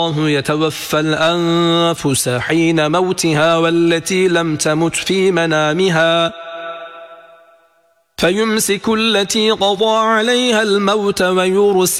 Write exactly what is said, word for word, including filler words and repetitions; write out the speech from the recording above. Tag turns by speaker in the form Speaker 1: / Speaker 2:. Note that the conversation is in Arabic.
Speaker 1: الله يتوفى الأنفس حين موتها والتي لم تمت في منامها فيمسك التي قضى عليها الموت ويرسل